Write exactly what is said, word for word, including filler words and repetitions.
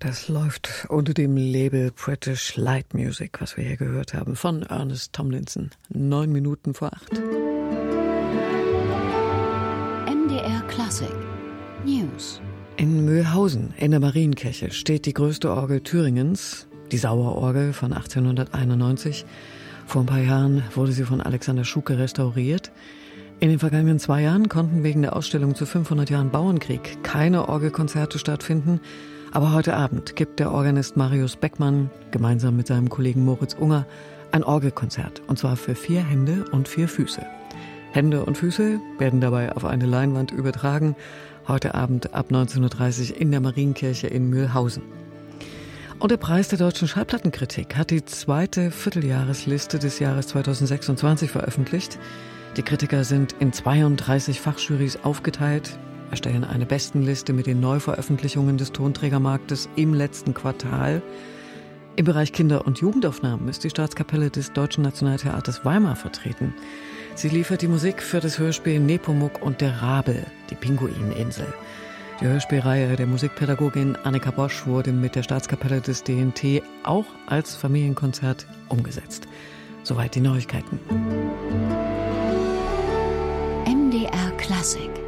Das läuft unter dem Label British Light Music, was wir hier gehört haben, von Ernest Tomlinson. Neun Minuten vor acht. M D R Klassik News. In Mühlhausen in der Marienkirche steht die größte Orgel Thüringens, die Sauerorgel von achtzehnhunderteinundneunzig. Vor ein paar Jahren wurde sie von Alexander Schuke restauriert. In den vergangenen zwei Jahren konnten wegen der Ausstellung zu fünfhundert Jahren Bauernkrieg keine Orgelkonzerte stattfinden. Aber heute Abend gibt der Organist Marius Beckmann gemeinsam mit seinem Kollegen Moritz Unger ein Orgelkonzert. Und zwar für vier Hände und vier Füße. Hände und Füße werden dabei auf eine Leinwand übertragen. Heute Abend ab neunzehn Uhr dreißig in der Marienkirche in Mühlhausen. Und der Preis der deutschen Schallplattenkritik hat die zweite Vierteljahresliste des Jahres zweitausendsechsundzwanzig veröffentlicht. Die Kritiker sind in zweiunddreißig Fachjurys aufgeteilt, erstellen eine Bestenliste mit den Neuveröffentlichungen des Tonträgermarktes im letzten Quartal. Im Bereich Kinder- und Jugendaufnahmen ist die Staatskapelle des Deutschen Nationaltheaters Weimar vertreten. Sie liefert die Musik für das Hörspiel Nepomuk und der Rabe, die Pinguininsel. Die Hörspielreihe der Musikpädagogin Annika Bosch wurde mit der Staatskapelle des D N T auch als Familienkonzert umgesetzt. Soweit die Neuigkeiten. M D R Klassik.